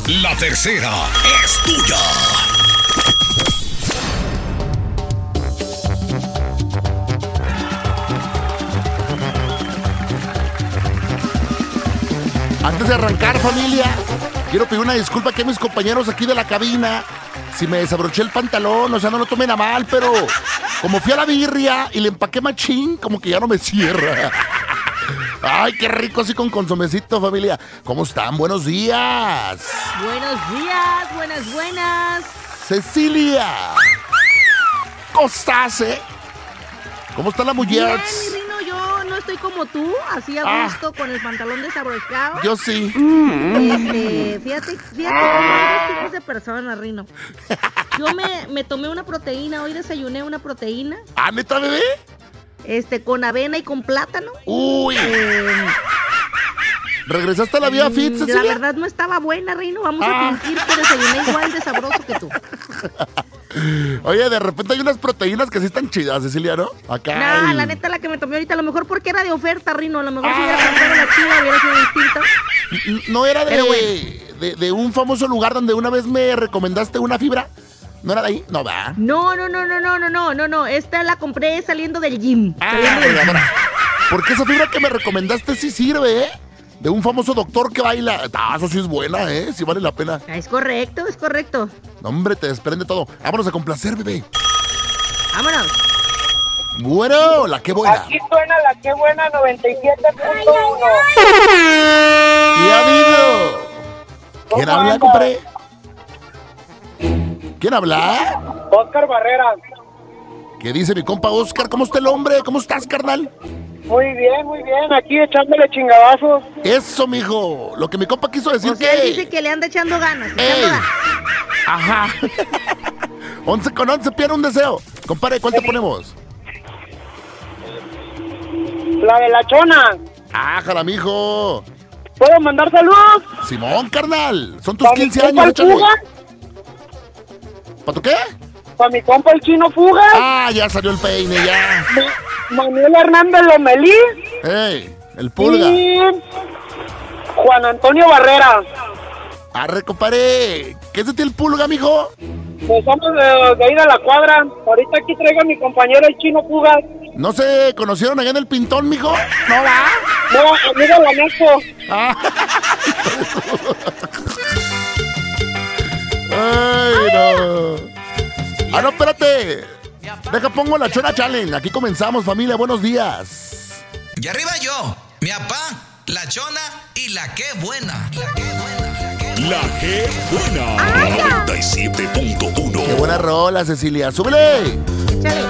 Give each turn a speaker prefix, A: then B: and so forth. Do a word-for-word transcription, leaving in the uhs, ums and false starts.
A: La tercera es tuya.
B: Antes de arrancar, familia, quiero pedir una disculpa aquí a mis compañeros aquí de la cabina. Si me desabroché el pantalón, o sea, no lo tomen a mal, pero como fui a la birria y le empaqué machín, como que ya no me cierra. Ay, qué rico así con consomecito, familia. ¿Cómo están? Buenos días.
C: Buenos días, buenas, buenas.
B: Cecilia. ¿Cómo estás, eh? ¿Cómo está la mujer?
C: Bien, mi Rino, yo no estoy como tú, así a gusto, ah, con el pantalón desabrochado.
B: Yo sí.
C: Este, fíjate, fíjate cómo hay dos tipos de personas, Rino. Yo me, me tomé una proteína, hoy desayuné una proteína.
B: ¿Ah, neta, bebé?
C: Este, con avena y con plátano.
B: Uy.
C: Eh,
B: ¿Regresaste a la vida fit, Cecilia?
C: La verdad no estaba buena, Rino. Vamos ah. a fingir que desayuné igual de sabroso que tú.
B: Oye, de repente hay unas proteínas que sí están chidas, Cecilia, ¿no? Acá.
C: No,
B: hay...
C: la neta la que me tomé ahorita, a lo mejor porque era de oferta, Rino. A lo mejor ah. si hubiera comprado la chida hubiera sido distinto.
B: ¿No era de, bueno. de, de un famoso lugar donde una vez me recomendaste una fibra? ¿No era de ahí? No, va.
C: No, no, no, no, no, no, no, no, no. Esta la compré saliendo del gym.
B: Ah,
C: saliendo del gym.
B: Porque esa fibra que me recomendaste sí sirve, ¿eh? De un famoso doctor que baila. Ah, eso sí es buena, ¿eh? Sí vale la pena.
C: Es correcto, es correcto.
B: No, hombre, te desprende todo. Vámonos a complacer, bebé.
C: Vámonos.
B: Bueno, la que buena.
D: Aquí suena la que buena noventa y siete punto uno.
B: ¿Qué ha habido? ¿Quién habla, compadre? ¿Quién habla?
D: Oscar Barrera.
B: ¿Qué dice mi compa Oscar? ¿Cómo está el hombre? ¿Cómo estás, carnal?
D: Muy bien, muy bien. Aquí echándole chingadazos.
B: Eso, mijo. Lo que mi compa quiso decir
C: o sea,
B: que...
C: él dice que le anda echando ganas.
B: Ey.
C: Echando ganas.
B: Ajá. once con once, pide un deseo. Compadre, ¿cuál te ponemos?
D: La de la chona.
B: Ájala, mijo.
D: ¿Puedo mandar saludos?
B: Simón, carnal. Son tus quince años, échale. ¿Para tu qué?
D: Para mi compa el Chino Fuga.
B: Ah, ya salió el peine, ya.
D: Ma- Manuel Hernández Lomelí.
B: Ey, el Pulga.
D: Y Juan Antonio Barrera.
B: Arre, compadre. ¿Qué es de ti el Pulga, mijo?
D: Pues somos de, de ahí de la cuadra. Ahorita aquí traigo a mi compañero el Chino Fuga.
B: ¿No se conocieron allá en el Pintón, mijo? No, va.
D: No, amigo de la Nesco.
B: Ah. Ay, no. Ah, no, espérate. Deja, pongo la Chona Challenge. Aquí comenzamos, familia. Buenos días.
E: Y arriba yo, mi papá, la Chona y la que buena. La que buena.
A: La que buena. noventa y siete punto uno.
B: Qué buena rola, Cecilia. ¡Súbele!
C: Échale.